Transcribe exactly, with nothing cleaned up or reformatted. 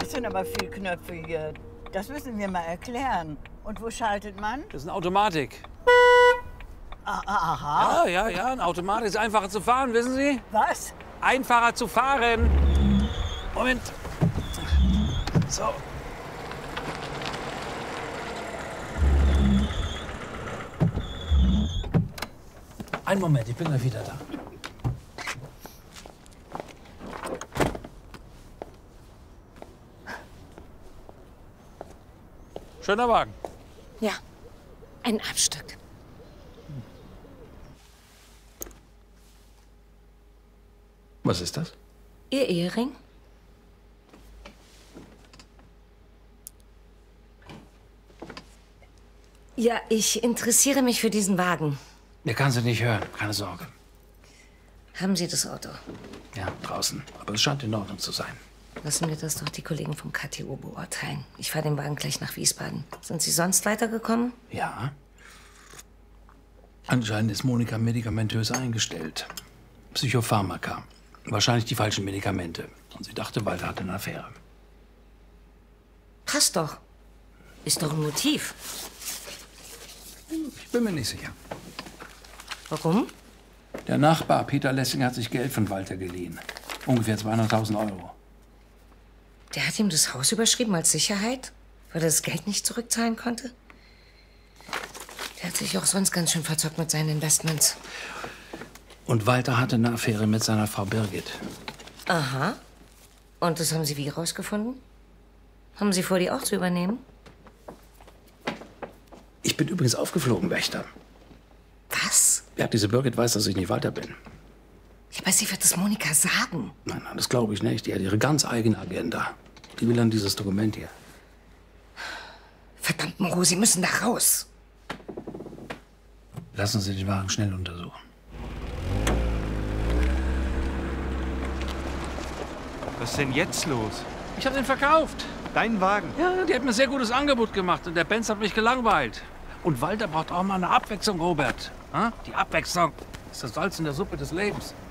Das sind aber viele Knöpfe hier. Das müssen wir mal erklären. Und wo schaltet man? Das ist eine Automatik. Ah, aha. Ja, ja, ja, eine Automatik ist einfacher zu fahren, wissen Sie? Was? Einfacher zu fahren. Moment. So. Einen Moment, ich bin gleich wieder da. Schöner Wagen. Ja, ein Abstück. Was ist das? Ihr Ehering? Ja, ich interessiere mich für diesen Wagen. Der kann Sie nicht hören, keine Sorge. Haben Sie das Auto? Ja, draußen. Aber es scheint in Ordnung zu sein. Lassen wir das doch die Kollegen vom K T O beurteilen. Ich fahre den Wagen gleich nach Wiesbaden. Sind Sie sonst weitergekommen? Ja. Anscheinend ist Monika medikamentös eingestellt. Psychopharmaka. Wahrscheinlich die falschen Medikamente. Und sie dachte, Walter hatte eine Affäre. Passt doch. Ist doch ein Motiv. Ich bin mir nicht sicher. Warum? Der Nachbar, Peter Lessing, hat sich Geld von Walter geliehen. Ungefähr zweihunderttausend Euro. Der hat ihm das Haus überschrieben als Sicherheit, weil er das Geld nicht zurückzahlen konnte? Der hat sich auch sonst ganz schön verzockt mit seinen Investments. Und Walter hatte eine Affäre mit seiner Frau Birgit. Aha. Und das haben Sie wie rausgefunden? Haben Sie vor, die auch zu übernehmen? Ich bin übrigens aufgeflogen, Wächter. Was? Ja, diese Birgit weiß, dass ich nicht Walter bin. Ja, aber sie wird es Monika sagen. Nein, nein, das glaube ich nicht. Die hat ihre ganz eigene Agenda. Die will dann dieses Dokument hier. Verdammt, Moro, Sie müssen da raus. Lassen Sie den Wagen schnell untersuchen. Was ist denn jetzt los? Ich habe den verkauft. Dein Wagen? Ja, die hat mir ein sehr gutes Angebot gemacht und der Benz hat mich gelangweilt. Und Walter braucht auch mal eine Abwechslung, Robert. Ha? Die Abwechslung ist das Salz in der Suppe des Lebens.